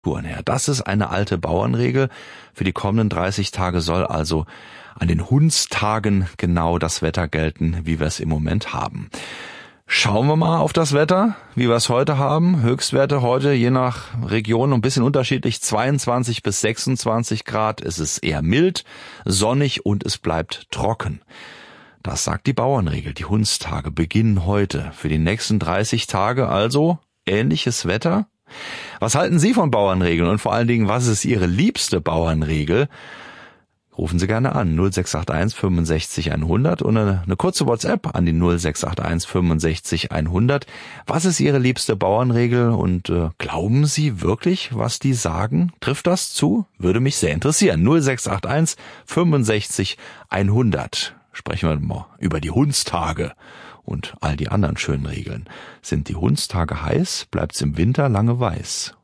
her. Das ist eine alte Bauernregel. Für die kommenden 30 Tage soll also an den Hundstagen genau das Wetter gelten, wie wir es im Moment haben. Schauen wir mal auf das Wetter, wie wir es heute haben. Höchstwerte heute je nach Region ein bisschen unterschiedlich, 22 bis 26 Grad. Es ist eher mild, sonnig und es bleibt trocken. Das sagt die Bauernregel. Die Hundstage beginnen heute. Für die nächsten 30 Tage also ähnliches Wetter. Was halten Sie von Bauernregeln und vor allen Dingen, was ist Ihre liebste Bauernregel? Rufen Sie gerne an 0681 65 100 und eine kurze WhatsApp an die 0681 65 100. Was ist Ihre liebste Bauernregel und glauben Sie wirklich, was die sagen? Trifft das zu? Würde mich sehr interessieren. 0681 65 100. Sprechen wir mal über die Hundstage und all die anderen schönen Regeln. Sind die Hundstage heiß, bleibt's im Winter lange weiß.